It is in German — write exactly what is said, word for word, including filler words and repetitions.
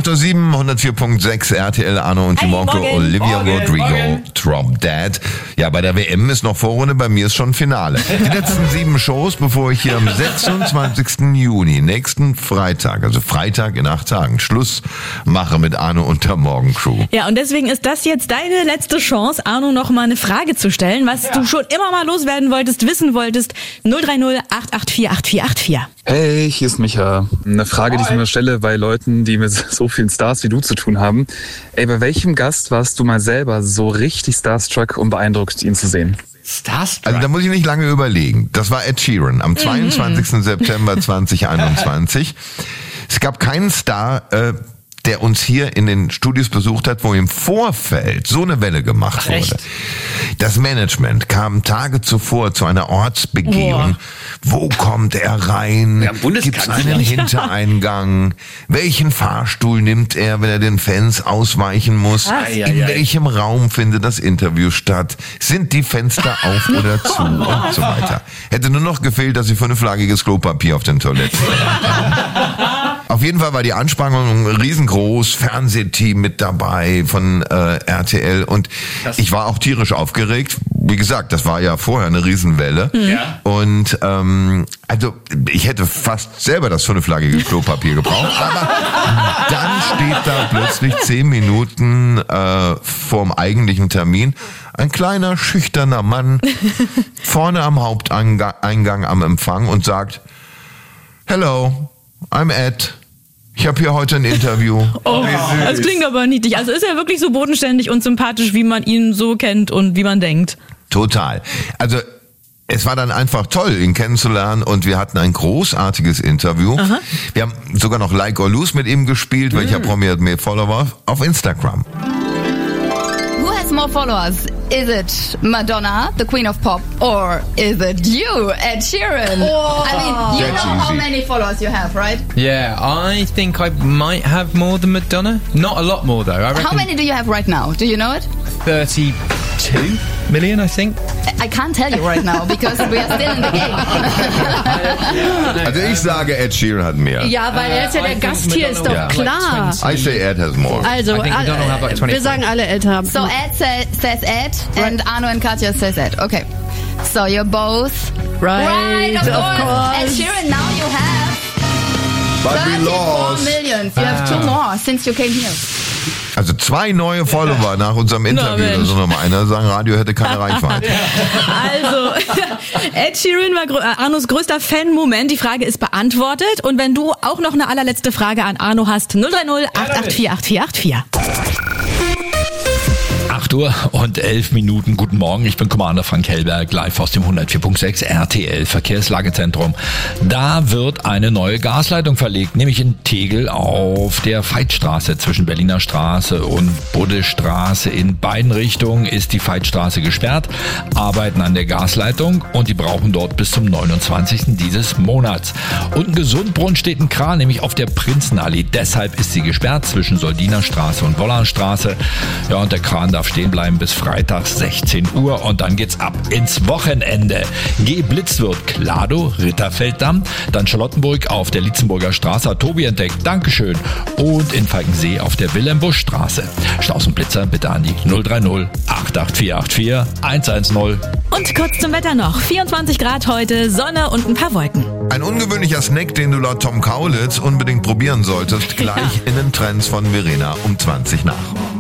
acht Uhr sieben, hundertvier Komma sechs R T L, Arno und Jimonko, Olivia morgen, Rodrigo, morgen. Drop Dead. Ja, bei der W M ist noch Vorrunde, bei mir ist schon Finale. Die letzten sieben Shows, bevor ich hier am sechsundzwanzigsten Juni, nächsten Freitag, also Freitag in acht Tagen, Schluss mache mit Arno und der Morgencrew. Ja, und deswegen ist das jetzt deine letzte Chance, Arno noch mal eine Frage zu stellen, was ja. du schon immer mal loswerden wolltest, wissen wolltest. null drei null acht acht vier acht vier acht vier. Hey, hier ist Micha. Eine Frage, die ich mir stelle bei Leuten, die mit so vielen Stars wie du zu tun haben. Ey, bei welchem Gast warst du mal selber so richtig starstruck und beeindruckt, ihn zu sehen? Starstruck? Also da muss ich nicht lange überlegen. Das war Ed Sheeran am zweiundzwanzigsten September zweitausendeinundzwanzig. Es gab keinen Star, äh, der uns hier in den Studios besucht hat, wo im Vorfeld so eine Welle gemacht Ach, wurde. echt? Das Management kam Tage zuvor zu einer Ortsbegehung. Boah. Wo kommt er rein? Ja, Gibt es Bundeskanzler. einen Hintereingang? Welchen Fahrstuhl nimmt er, wenn er den Fans ausweichen muss? Ei, ei, In ei. welchem Raum findet das Interview statt? Sind die Fenster auf oder zu? Und so weiter. Hätte nur noch gefehlt, dass sie fünflagiges Klopapier auf den Toiletten. Auf jeden Fall war die Anspannung riesengroß, Fernsehteam mit dabei von äh, R T L und Krass. ich war auch tierisch aufgeregt. Wie gesagt, das war ja vorher eine Riesenwelle. Ja. Und ähm, also ich hätte fast selber das fünflagige Klopapier gebraucht, aber dann steht da plötzlich zehn Minuten äh, vorm eigentlichen Termin ein kleiner, schüchterner Mann vorne am Haupteingang am Empfang und sagt: Hello, I'm Ed. Ich habe hier heute ein Interview. Oh, das klingt aber niedlich. Also ist er wirklich so bodenständig und sympathisch, wie man ihn so kennt und wie man denkt? Total. Also es war dann einfach toll, ihn kennenzulernen und wir hatten ein großartiges Interview. Aha. Wir haben sogar noch Like or Lose mit ihm gespielt, weil ich habe probiert mehr Follower auf Instagram. Who has more followers? Is it Madonna, the Queen of Pop, or is it you, Ed Sheeran? Oh. I mean, you That's know how easy. many followers you have, right? Yeah, I think I might have more than Madonna. Not a lot more though. I reckon How many do you have right now? Do you know it? thirty-two million, I think. I can't tell you right now because we are still in the game. Also ich sage, Ed Sheeran hat mehr. Ja, weil er ist ja I der think Gast hier, ist doch Madonna will have klar. like twenty. I say Ed has more. Also, I think alle- Madonna will have like wir twenty-four. sagen alle Ed haben. So Ed say, says Ed and Arno and Katja says Ed. Okay. So you're both right, right, of, of course. course. Ed Sheeran, now you have But we thirty-four lost. millions. You have two more since you came here. Also zwei neue Follower nach unserem Interview. Mensch. Da soll noch mal einer sagen, Radio hätte keine Reichweite. Also, Ed Sheeran war grö- äh, Arnos größter Fan-Moment. Die Frage ist beantwortet. Und wenn du auch noch eine allerletzte Frage an Arno hast, null drei null acht acht vier acht vier acht vier. acht Uhr und elf Minuten. Guten Morgen, ich bin Commander Frank Hellberg, live aus dem hundertvier Komma sechs R T L Verkehrslagezentrum. Da wird eine neue Gasleitung verlegt, nämlich in Tegel auf der Veitstraße zwischen Berliner Straße und Buddestraße. In beiden Richtungen ist die Veitstraße gesperrt, arbeiten an der Gasleitung und die brauchen dort bis zum neunundzwanzigsten dieses Monats. Und in Gesundbrunn steht ein Kran, nämlich auf der Prinzenallee. Deshalb ist sie gesperrt zwischen Soldiner Straße und Wollanstraße. Ja, und der Kran darf stehen bleiben bis Freitag sechzehn Uhr und dann geht's ab ins Wochenende. Geblitzt wird Klado, Ritterfelddamm, dann Charlottenburg auf der Lietzenburger Straße, hat Tobi entdeckt, Dankeschön. Und in Falkensee auf der Wilhelm-Busch-Straße. Staus und Blitzer bitte an die null drei null acht acht vier acht vier eins eins null. Und kurz zum Wetter noch. vierundzwanzig Grad heute, Sonne und ein paar Wolken. Ein ungewöhnlicher Snack, den du laut Tom Kaulitz unbedingt probieren solltest, gleich in den Trends von Verena um zwanzig nach.